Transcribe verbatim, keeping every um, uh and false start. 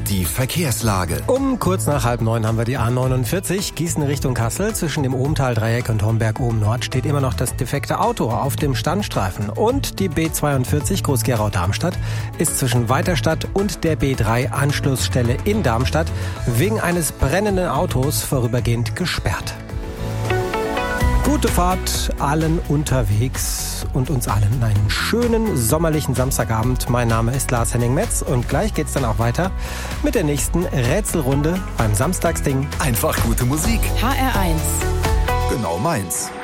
Die Verkehrslage. Um kurz nach halb neun haben wir die A neunundvierzig, Gießen Richtung Kassel. Zwischen dem Ohmtal-Dreieck und Homberg-Oben-Nord steht immer noch das defekte Auto auf dem Standstreifen. Und die B zweiundvierzig Groß-Gerau-Darmstadt ist zwischen Weiterstadt und der B drei Anschlussstelle in Darmstadt wegen eines brennenden Autos vorübergehend gesperrt. Gute Fahrt allen unterwegs und uns allen einen schönen sommerlichen Samstagabend. Mein Name ist Lars Henning Metz und gleich geht's dann auch weiter mit der nächsten Rätselrunde beim Samstagsding. Einfach gute Musik. H R eins. Genau meins.